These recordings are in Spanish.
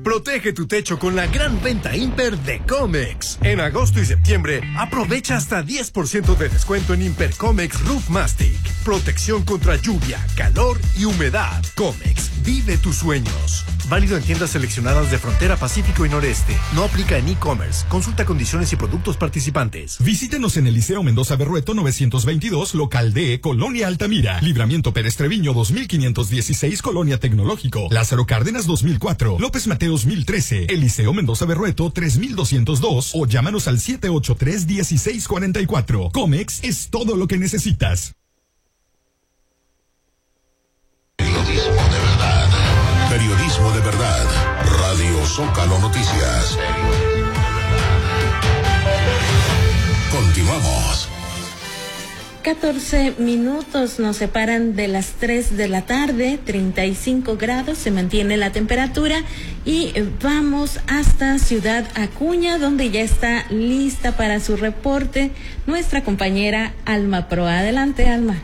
Protege tu techo con la gran venta Imper de Comex. En agosto y septiembre, aprovecha hasta 10% de descuento en Imper Comex Roof Mastic. Protección contra lluvia, calor y humedad. Comex, vive tus sueños. Válido en tiendas seleccionadas de Frontera Pacífico y Noreste. No aplica en e-commerce. Consulta condiciones y productos participantes. Visítenos en el Liceo Mendoza Berrueto 922, local D, Colonia Altamira. Libramiento Pérez Treviño 2516, Colonia Tecnológico. Lázaro Cárdenas 2004. López Mateos 1013. El Liceo Mendoza Berrueto 3202 o llámanos al 783-1644. Comex es todo lo que necesitas. Periodismo de verdad. Periodismo de verdad. Radio Zócalo Noticias. Continuamos. 14 minutos nos separan de las 3 de la tarde, 35 grados, se mantiene la temperatura y vamos hasta Ciudad Acuña, donde ya está lista para su reporte nuestra compañera Alma Proa. Adelante, Alma.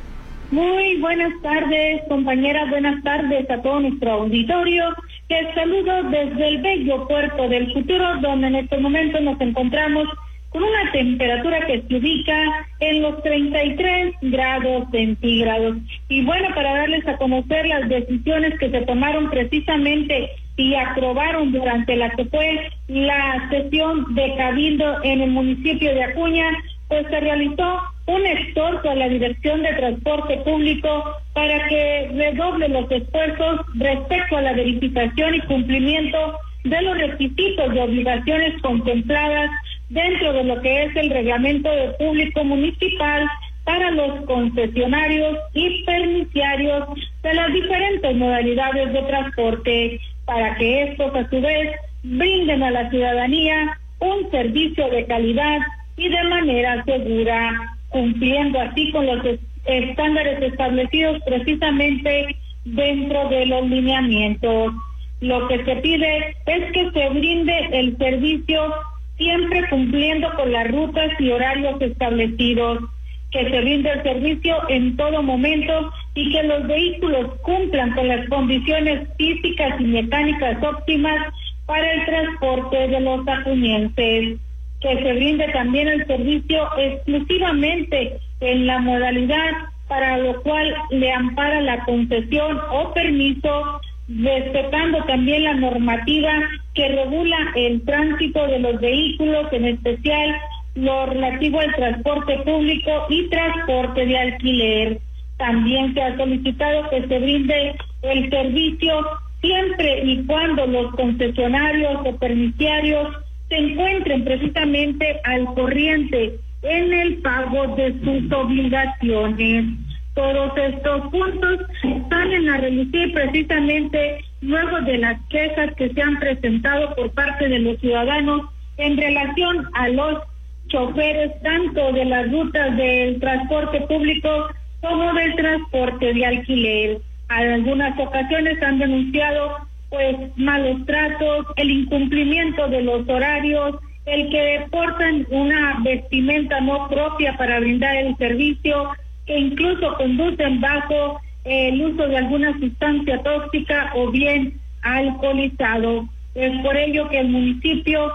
Muy buenas tardes, compañeras, buenas tardes a todo nuestro auditorio. Les saludo desde el bello puerto del Futuro, donde en este momento nos encontramos con una temperatura que se ubica en los 33 grados centígrados. Y bueno, para darles a conocer las decisiones que se tomaron precisamente y aprobaron durante la que fue la sesión de Cabildo en el municipio de Acuña, pues se realizó un exhorto a la Dirección de Transporte Público para que redoble los esfuerzos respecto a la verificación y cumplimiento de los requisitos y obligaciones contempladas dentro de lo que es el reglamento de público municipal para los concesionarios y permisiarios de las diferentes modalidades de transporte, para que estos a su vez brinden a la ciudadanía un servicio de calidad y de manera segura, cumpliendo así con los estándares establecidos precisamente dentro de los lineamientos. Lo que se pide es que se brinde el servicio siempre cumpliendo con las rutas y horarios establecidos, que se brinde el servicio en todo momento y que los vehículos cumplan con las condiciones físicas y mecánicas óptimas para el transporte de los acuñenses, que se brinde también el servicio exclusivamente en la modalidad para lo cual le ampara la concesión o permiso, respetando también la normativa que regula el tránsito de los vehículos, en especial lo relativo al transporte público y transporte de alquiler. También se ha solicitado que se brinde el servicio siempre y cuando los concesionarios o permisiarios se encuentren precisamente al corriente en el pago de sus obligaciones. Todos estos puntos salen a relucir precisamente luego de las quejas que se han presentado por parte de los ciudadanos en relación a los choferes tanto de las rutas del transporte público como del transporte de alquiler. En algunas ocasiones han denunciado pues malos tratos, el incumplimiento de los horarios, el que portan una vestimenta no propia para brindar el servicio, que incluso conducen bajo el uso de alguna sustancia tóxica o bien alcoholizado. Es por ello que el municipio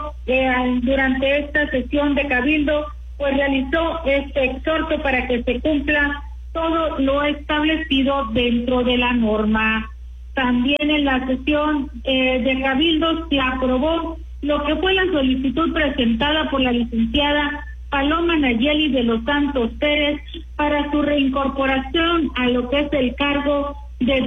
durante esta sesión de Cabildo pues realizó este exhorto para que se cumpla todo lo establecido dentro de la norma. También en la sesión de Cabildo se aprobó lo que fue la solicitud presentada por la licenciada Paloma Nayeli de los Santos Pérez para su reincorporación a lo que es el cargo de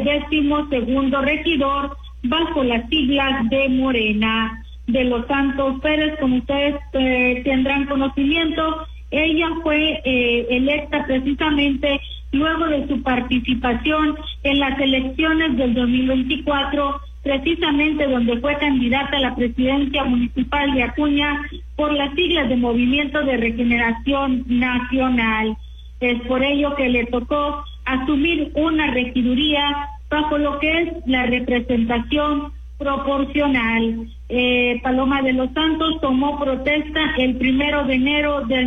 12º regidor bajo las siglas de Morena. De los Santos Pérez, como ustedes tendrán conocimiento, ella fue electa precisamente luego de su participación en las elecciones del 2024, precisamente donde fue candidata a la presidencia municipal de Acuña por las siglas de Movimiento de Regeneración Nacional. Es por ello que le tocó asumir una regiduría bajo lo que es la representación proporcional. Paloma de los Santos tomó protesta el 1 de enero del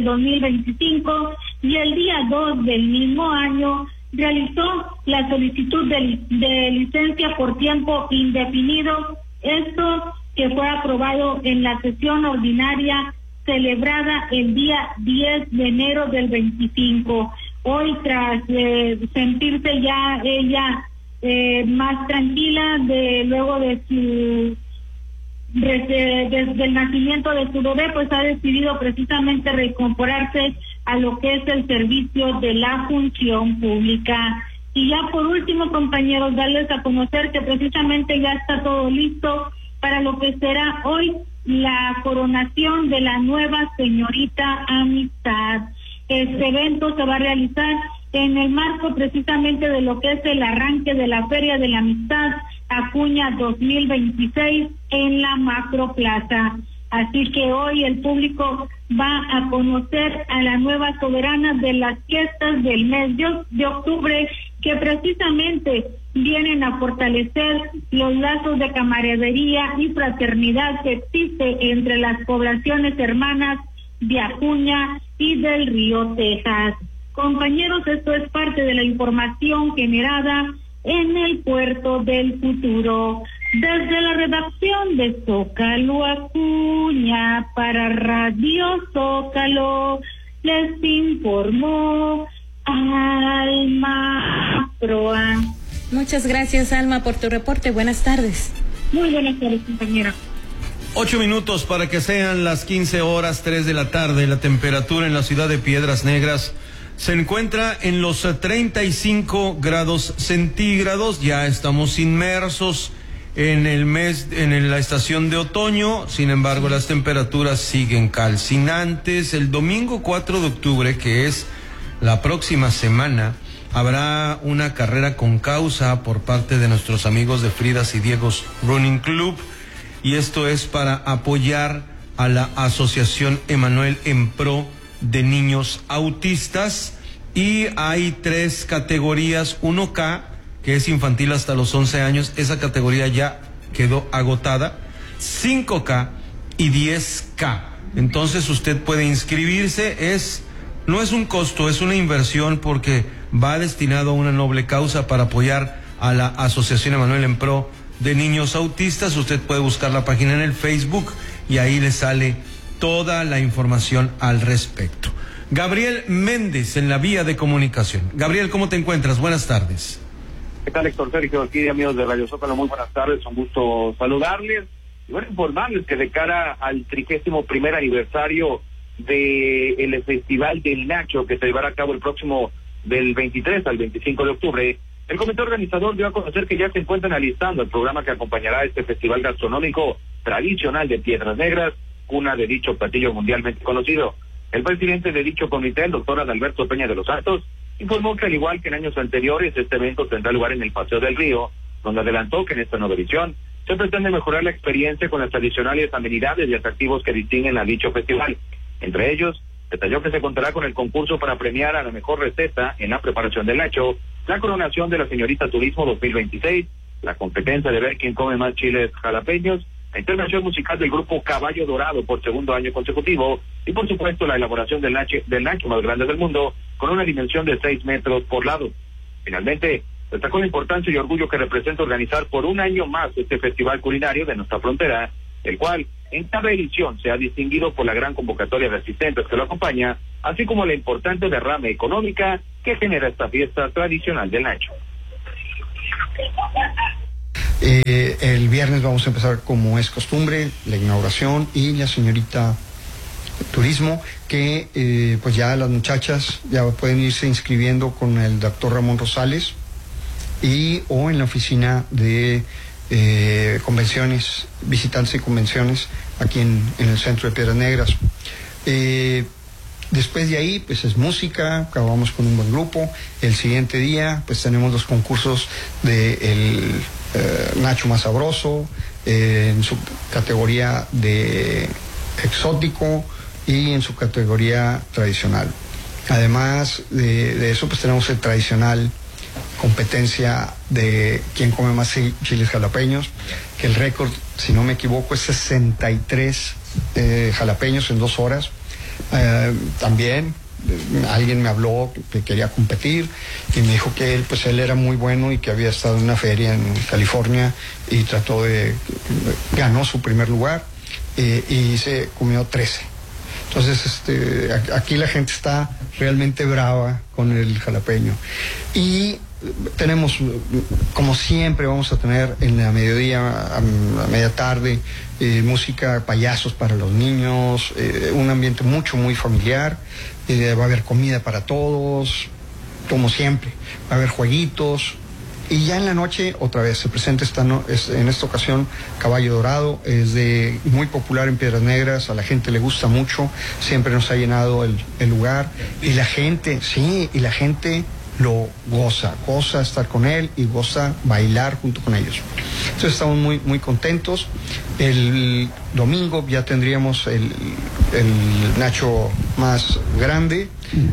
2025 y el día 2 del mismo año realizó la solicitud de licencia por tiempo indefinido Esto que fue aprobado en la sesión ordinaria celebrada el día 10 de enero del 25. Hoy, tras sentirse ya ella más tranquila luego de desde el nacimiento de su bebé, pues ha decidido precisamente reincorporarse a lo que es el servicio de la función pública. Y ya por último, compañeros, darles a conocer que precisamente ya está todo listo para lo que será hoy la coronación de la nueva señorita Amistad. Este evento se va a realizar en el marco precisamente de lo que es el arranque de la Feria de la Amistad Acuña 2026 en la Macroplaza. Así que hoy el público va a conocer a la nueva soberana de las fiestas del mes de octubre, que precisamente vienen a fortalecer los lazos de camaradería y fraternidad que existe entre las poblaciones hermanas de Acuña y del Río Texas. Compañeros, esto es parte de la información generada en el Puerto del Futuro. Desde la redacción de Zócalo Acuña para Radio Zócalo, les informó Alma Proa. Muchas gracias, Alma, por tu reporte. Buenas tardes. Muy buenas tardes, compañera. 8 minutos para que sean las 15 horas, 3 de la tarde. La temperatura en la ciudad de Piedras Negras se encuentra en los 35 grados centígrados. Ya estamos inmersos en la estación de otoño. Sin embargo, las temperaturas siguen calcinantes. El domingo 4 de octubre, que es la próxima semana, habrá una carrera con causa por parte de nuestros amigos de Fridas y Diegos Running Club, y esto es para apoyar a la Asociación Emanuel en pro de niños autistas. Y hay 3 categorías: 1K, que es infantil hasta los 11 años, esa categoría ya quedó agotada; 5K y 10K. Entonces usted puede inscribirse, no es un costo, es una inversión, porque va destinado a una noble causa para apoyar a la Asociación Emanuel en pro de niños autistas. Usted puede buscar la página en el Facebook y ahí le sale toda la información al respecto. Gabriel Méndez en la vía de comunicación. Gabriel, ¿cómo te encuentras? Buenas tardes. ¿Qué tal, Héctor Sergio? Aquí, amigos de Radio Zócalo, muy buenas tardes, un gusto saludarles. Y bueno, informarles que de cara al 31º aniversario del Festival del Nacho, que se llevará a cabo el próximo del 23 al 25 de octubre, el comité organizador dio a conocer que ya se encuentran alistando el programa que acompañará este festival gastronómico tradicional de Piedras Negras, cuna de dicho platillo mundialmente conocido. El presidente de dicho comité, el doctor Adalberto Peña de los Santos, informó que al igual que en años anteriores, este evento tendrá lugar en el Paseo del Río, donde adelantó que en esta nueva edición se pretende mejorar la experiencia con las tradicionales amenidades y atractivos que distinguen a dicho festival. Entre ellos, detalló que se contará con el concurso para premiar a la mejor receta en la preparación del nacho, la coronación de la señorita Turismo 2026, la competencia de ver quién come más chiles jalapeños, la intervención musical del grupo Caballo Dorado por segundo año consecutivo y, por supuesto, la elaboración del nacho más grande del mundo con una dimensión de 6 metros por lado. Finalmente, destacó la importancia y orgullo que representa organizar por un año más este festival culinario de nuestra frontera, el cual en cada edición se ha distinguido por la gran convocatoria de asistentes que lo acompaña, así como la importante derrama económica que genera esta fiesta tradicional del nacho. El viernes vamos a empezar, como es costumbre, la inauguración y la señorita Turismo, que pues ya las muchachas ya pueden irse inscribiendo con el doctor Ramón Rosales o en la oficina de convenciones, visitantes y convenciones aquí en el centro de Piedras Negras. Después de ahí, pues es música, acabamos con un buen grupo. El siguiente día, pues tenemos los concursos de Nacho más sabroso, en su categoría de exótico y en su categoría tradicional. Además de eso, pues tenemos el tradicional competencia de quién come más chiles jalapeños, que el récord, si no me equivoco, es 63 jalapeños en 2 horas. También alguien me habló que quería competir y me dijo que él era muy bueno y que había estado en una feria en California y ganó su primer lugar y se comió 13. Entonces, aquí la gente está realmente brava con el jalapeño. Y tenemos, como siempre, vamos a tener en la mediodía, a media tarde, música, payasos para los niños, un ambiente muy familiar, va a haber comida para todos, como siempre, va a haber jueguitos. Y ya en la noche, otra vez, se presenta en esta ocasión Caballo Dorado, es muy popular en Piedras Negras, a la gente le gusta mucho, siempre nos ha llenado el lugar, y la gente lo goza estar con él y goza bailar junto con ellos. Entonces estamos muy contentos. El domingo ya tendríamos el Nacho más grande,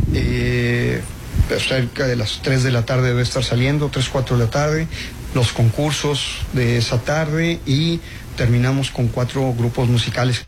cerca de las 3 de la tarde debe estar saliendo, 3, 4 de la tarde, los concursos de esa tarde y terminamos con 4 grupos musicales.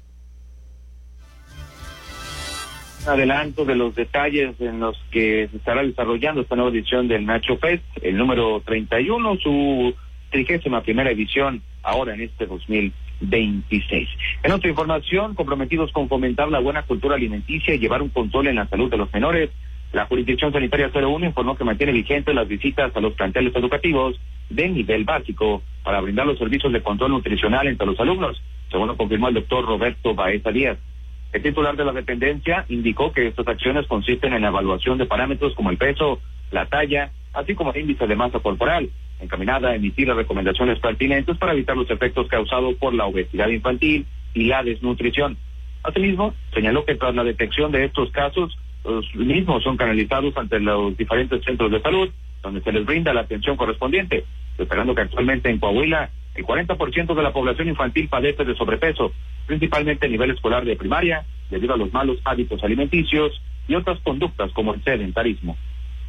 Adelanto de los detalles en los que se estará desarrollando esta nueva edición del Nacho Fest, el número 31, su 31ª edición, ahora en este 2026. En otra información, comprometidos con fomentar la buena cultura alimenticia y llevar un control en la salud de los menores, la Jurisdicción Sanitaria 01 informó que mantiene vigentes las visitas a los planteles educativos de nivel básico para brindar los servicios de control nutricional entre los alumnos, según lo confirmó el doctor Roberto Baeza Díaz. El titular de la dependencia indicó que estas acciones consisten en la evaluación de parámetros como el peso, la talla, así como el índice de masa corporal, encaminada a emitir las recomendaciones pertinentes para evitar los efectos causados por la obesidad infantil y la desnutrición. Asimismo, señaló que tras la detección de estos casos, los mismos son canalizados ante los diferentes centros de salud, donde se les brinda la atención correspondiente, esperando que actualmente en Coahuila el 40% de la población infantil padece de sobrepeso, principalmente a nivel escolar de primaria, debido a los malos hábitos alimenticios y otras conductas como el sedentarismo.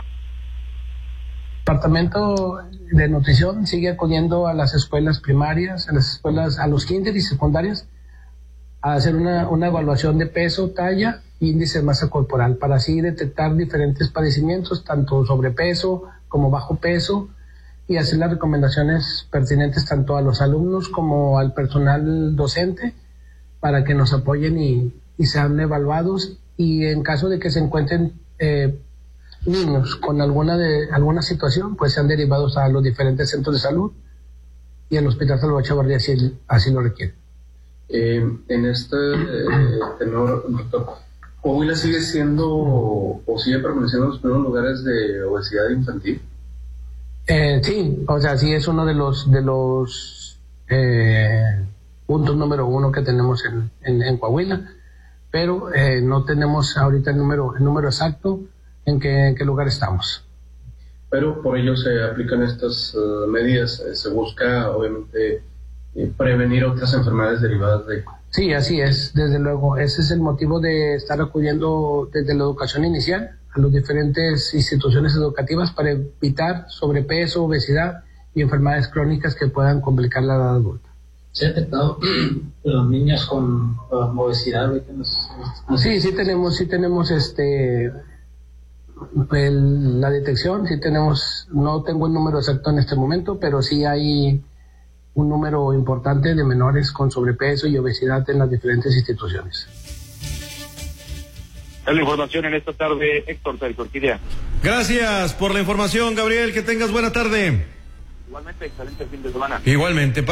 El Departamento de Nutrición sigue acudiendo a las escuelas primarias, a los kinder y secundarias, a hacer una evaluación de peso, talla, índice de masa corporal, para así detectar diferentes padecimientos, tanto sobrepeso como bajo peso, y hacer las recomendaciones pertinentes tanto a los alumnos como al personal docente para que nos apoyen y sean evaluados, y en caso de que se encuentren niños con alguna situación, pues sean derivados a los diferentes centros de salud y al Hospital Salvador Chavarría si así lo requiere. En este tenor, doctor, ¿Coahuila sigue siendo o sigue permaneciendo en los primeros lugares de obesidad infantil? Sí, o sea, sí es uno de los puntos número 1 que tenemos en Coahuila, pero no tenemos ahorita el número exacto en qué lugar estamos. Pero por ello se aplican estas medidas, se busca obviamente prevenir otras enfermedades derivadas de... Sí, así es, desde luego. Ese es el motivo de estar acudiendo desde la educación inicial a las diferentes instituciones educativas para evitar sobrepeso, obesidad y enfermedades crónicas que puedan complicar la edad adulta. ¿Se ha detectado los niños con obesidad? Sí tenemos la detección, sí tenemos, no tengo el número exacto en este momento, pero sí hay un número importante de menores con sobrepeso y obesidad en las diferentes instituciones. Es la información en esta tarde, Héctor Orquídea. Gracias por la información, Gabriel, que tengas buena tarde. Igualmente, excelente fin de semana. Igualmente.